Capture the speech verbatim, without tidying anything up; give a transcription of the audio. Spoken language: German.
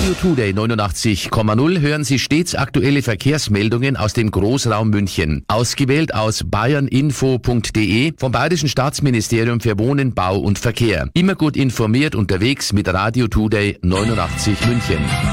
Radio Today neunundachtzig Komma null hören Sie stets aktuelle Verkehrsmeldungen aus dem Großraum München. Ausgewählt aus bayerninfo punkt de vom Bayerischen Staatsministerium für Wohnen, Bau und Verkehr. Immer gut informiert unterwegs mit Radio Today neunundachtzig München.